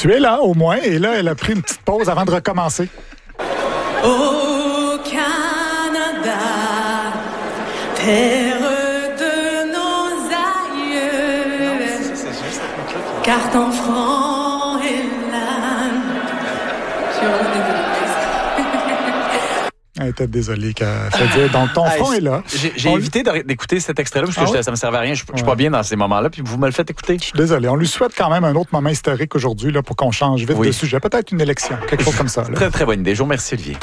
Tu es là, au moins. Et là, elle a pris une petite pause avant de recommencer. Au Canada, terre de nos aïeux, carte en franc et l'âne. Elle était désolée qu'elle fait dire. Donc, ton front est là. J'ai évité d'écouter cet extrait-là parce que ça me servait à rien. Je suis pas bien dans ces moments-là. Puis vous me le faites écouter. Je suis désolé. On lui souhaite quand même un autre moment historique aujourd'hui là, pour qu'on change vite de sujet. Peut-être une élection, quelque chose comme ça. Là. Très, très bonne idée. Je vous remercie, Olivier.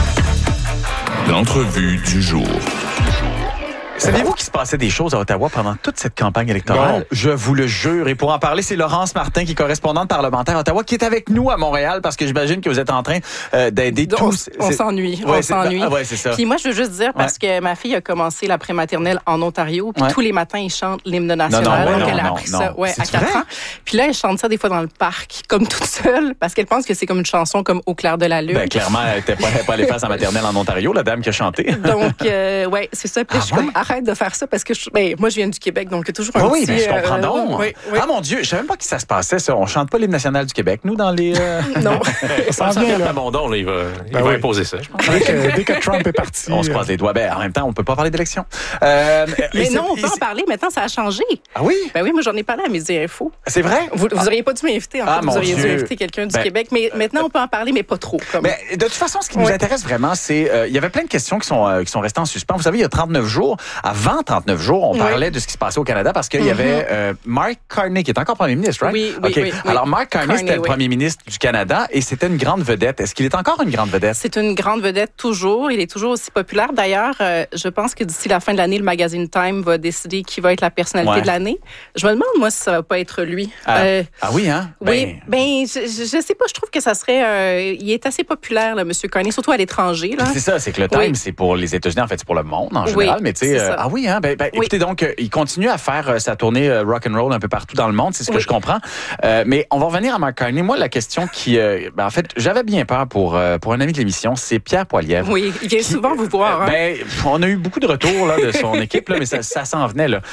L'entrevue du jour. Saviez-vous qu'il se passait des choses à Ottawa pendant toute cette campagne électorale? Non. Je vous le jure. Et pour en parler, c'est Laurence Martin, qui est correspondante parlementaire à Ottawa, qui est avec nous à Montréal, parce que j'imagine que vous êtes en train d'aider tous. On s'ennuie. Ouais, on s'ennuie. Ouais, c'est ça. Puis moi, je veux juste dire, parce que ma fille a commencé la prématernelle en Ontario, puis tous les matins, ils chantent l'hymne national. Donc, elle a appris ça à 4 ans. Puis là, elle chante ça des fois dans le parc, comme toute seule, parce qu'elle pense que c'est comme une chanson comme Au clair de la lune. Ben, clairement, elle n'était pas allée faire sa maternelle en Ontario, la dame qui a chanté. Donc, ouais, c'est ça. Puis je suis comme, arrête de faire ça, parce que moi, je viens du Québec, donc il y a toujours un petit... Oui, mais je comprends donc. Oui. Ah, mon Dieu, je savais même pas que ça se passait, ça. On chante pas l'hymne national du Québec, nous, dans les... Non. Ça vient, l'abandon, là, il va imposer ça. Dès que Trump est parti... On se croise les doigts. Ben, en même temps, on peut pas parler d'élection. Mais non, on peut en parler. Maintenant, ça a changé. Ah oui? Ben oui, moi, j'en ai parlé à Midi Info. C'est vrai? Vous auriez pas dû m'inviter, en fait. Vous auriez dû inviter quelqu'un du Québec. Mais maintenant, on peut en parler, mais pas trop. Mais de toute façon, ce qui nous intéresse vraiment, c'est... il y avait plein de questions qui sont restées en suspens. Vous savez, il y a 39 jours, avant 39 jours, on parlait de ce qui se passait au Canada parce qu'il y avait Mark Carney qui est encore premier ministre, right? Oui. Alors, Mark Carney, c'était le premier ministre du Canada et c'était une grande vedette. Est-ce qu'il est encore une grande vedette? C'est une grande vedette toujours. Il est toujours aussi populaire. D'ailleurs, je pense que d'ici la fin de l'année, le magazine Time va décider qui va être la personnalité de l'année. Je me demande, moi, si ça va pas être lui. Ah oui, hein? Oui, je sais pas. Je trouve que ça serait... il est assez populaire, là, M. Carney, surtout à l'étranger. Là. C'est ça, c'est que le Time, c'est pour les États-Unis, en fait, c'est pour le monde en général. Mais tu sais, ah oui, hein? Écoutez, donc, il continue à faire sa tournée rock and roll un peu partout dans le monde, c'est ce que je comprends. Mais on va revenir à Mark Carney. Moi, la question qui, en fait, j'avais bien peur pour un ami de l'émission, c'est Pierre Poilievre. Oui, il vient souvent vous voir. Hein? On a eu beaucoup de retours là de son équipe, là, mais ça s'en venait là.